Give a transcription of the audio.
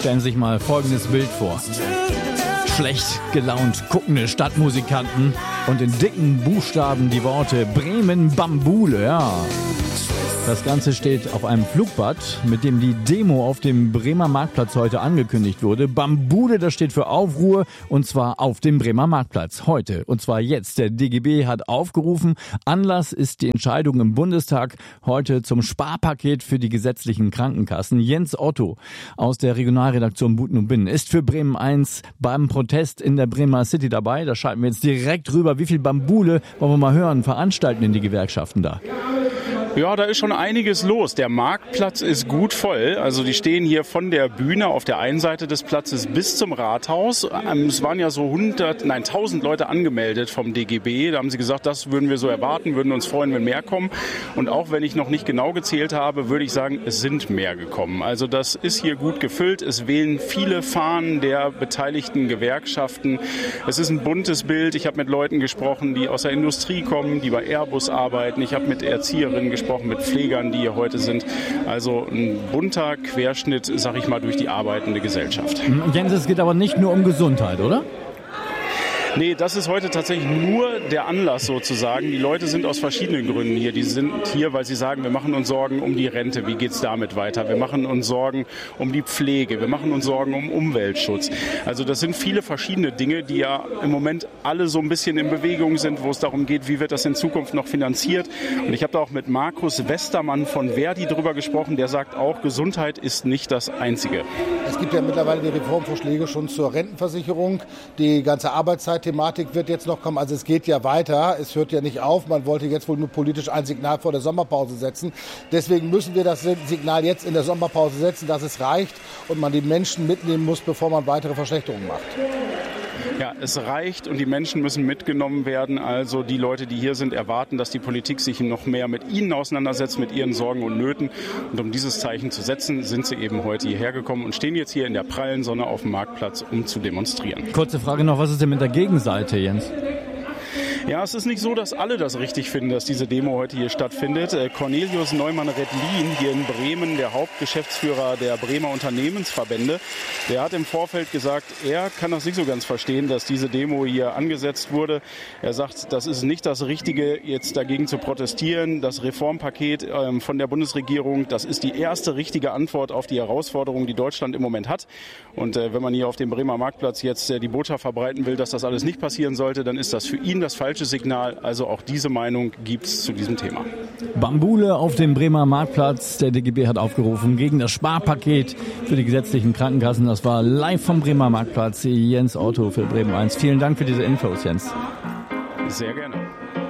Stellen Sie sich mal folgendes Bild vor. Schlecht gelaunt guckende Stadtmusikanten und in dicken Buchstaben die Worte Bremen-Bambule, ja. Das Ganze steht auf einem Flugblatt, mit dem die Demo auf dem Bremer Marktplatz heute angekündigt wurde. Bambule, das steht für Aufruhr, und zwar auf dem Bremer Marktplatz heute. Und zwar jetzt. Der DGB hat aufgerufen. Anlass ist die Entscheidung im Bundestag heute zum Sparpaket für die gesetzlichen Krankenkassen. Jens Otto aus der Regionalredaktion Buten und Binnen ist für Bremen 1 beim Protest in der Bremer City dabei. Da schalten wir jetzt direkt rüber. Wie viel Bambule, wollen wir mal hören, veranstalten denn die Gewerkschaften da? Ja, da ist schon einiges los. Der Marktplatz ist gut voll. Also die stehen hier von der Bühne auf der einen Seite des Platzes bis zum Rathaus. Es waren ja so 1000 Leute angemeldet vom DGB. Da haben sie gesagt, das würden wir so erwarten, würden uns freuen, wenn mehr kommen. Und auch wenn ich noch nicht genau gezählt habe, würde ich sagen, es sind mehr gekommen. Also das ist hier gut gefüllt. Es wählen viele Fahnen der beteiligten Gewerkschaften. Es ist ein buntes Bild. Ich habe mit Leuten gesprochen, die aus der Industrie kommen, die bei Airbus arbeiten. Ich habe mit Erzieherinnen gesprochen, mit Pflegern, die hier heute sind. Also ein bunter Querschnitt, sag ich mal, durch die arbeitende Gesellschaft. Jens, es geht aber nicht nur um Gesundheit, oder? Nee, das ist heute tatsächlich nur der Anlass sozusagen. Die Leute sind aus verschiedenen Gründen hier. Die sind hier, weil sie sagen, wir machen uns Sorgen um die Rente. Wie geht's damit weiter? Wir machen uns Sorgen um die Pflege. Wir machen uns Sorgen um Umweltschutz. Also das sind viele verschiedene Dinge, die ja im Moment alle so ein bisschen in Bewegung sind, wo es darum geht, wie wird das in Zukunft noch finanziert. Und ich habe da auch mit Markus Westermann von Verdi drüber gesprochen. Der sagt auch, Gesundheit ist nicht das Einzige. Es gibt ja mittlerweile die Reformvorschläge schon zur Rentenversicherung. Die ganze Arbeitszeitthematik wird jetzt noch kommen. Also es geht ja weiter. Es hört ja nicht auf. Man wollte jetzt wohl nur politisch ein Signal vor der Sommerpause setzen. Deswegen müssen wir das Signal jetzt in der Sommerpause setzen, dass es reicht und man die Menschen mitnehmen muss, bevor man weitere Verschlechterungen macht. Ja, es reicht und die Menschen müssen mitgenommen werden. Also die Leute, die hier sind, erwarten, dass die Politik sich noch mehr mit ihnen auseinandersetzt, mit ihren Sorgen und Nöten. Und um dieses Zeichen zu setzen, sind sie eben heute hierher gekommen und stehen jetzt hier in der prallen Sonne auf dem Marktplatz, um zu demonstrieren. Kurze Frage noch, was ist denn mit der Gegenseite, Jens? Ja, es ist nicht so, dass alle das richtig finden, dass diese Demo heute hier stattfindet. Cornelius Neumann-Redlin hier in Bremen, der Hauptgeschäftsführer der Bremer Unternehmensverbände, der hat im Vorfeld gesagt, er kann das nicht so ganz verstehen, dass diese Demo hier angesetzt wurde. Er sagt, das ist nicht das Richtige, jetzt dagegen zu protestieren. Das Reformpaket von der Bundesregierung, das ist die erste richtige Antwort auf die Herausforderungen, die Deutschland im Moment hat. Und wenn man hier auf dem Bremer Marktplatz jetzt die Botschaft verbreiten will, dass das alles nicht passieren sollte, dann ist das für ihn das falsche Signal. Also auch diese Meinung gibt es zu diesem Thema. Bambule auf dem Bremer Marktplatz. Der DGB hat aufgerufen gegen das Sparpaket für die gesetzlichen Krankenkassen. Das war live vom Bremer Marktplatz. Jens Otto für Bremen 1. Vielen Dank für diese Infos, Jens. Sehr gerne.